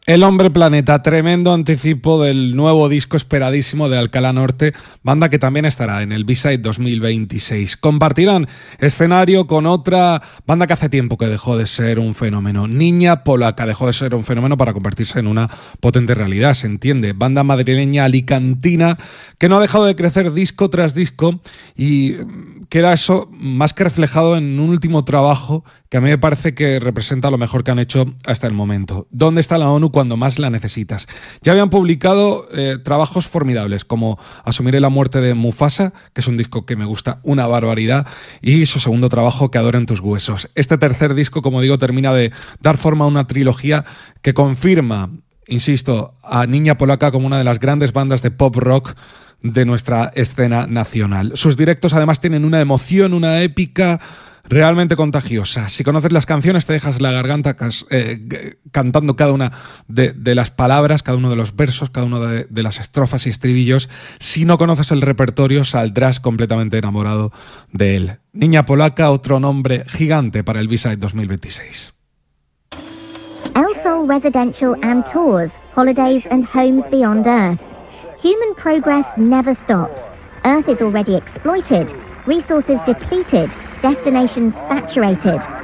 El Hombre Planeta, tremendo anticipo del nuevo disco esperadísimo de Alcalá Norte, banda que también estará en el B-Side 2026. Compartirán escenario con otra banda que hace tiempo que dejó de ser un fenómeno. Niña Polaca dejó de ser un fenómeno para convertirse en una potente realidad, se entiende. Banda madrileña alicantina que no ha dejado de crecer disco tras disco y queda eso más que reflejado en un último trabajo que a mí me parece que representa lo mejor que han hecho hasta el momento. ¿Dónde está la ONU cuando más la necesitas? Ya habían publicado trabajos formidables, como Asumiré la muerte de Mufasa, que es un disco que me gusta una barbaridad, y su segundo trabajo, Que adoren tus huesos. Este tercer disco, como digo, termina de dar forma a una trilogía que confirma, insisto, a Niña Polaca como una de las grandes bandas de pop rock de nuestra escena nacional. Sus directos además tienen una emoción, una épica realmente contagiosa. Si conoces las canciones te dejas la garganta cantando cada una de las palabras, cada uno de los versos, cada una de las estrofas y estribillos. Si no conoces el repertorio saldrás completamente enamorado de él. Niña Polaca, otro nombre gigante para el B-Side 2026. El Sol Residential and Tours, Holidays and Homes Beyond Earth. Human progress never stops. Earth is already exploited, resources depleted, destinations saturated.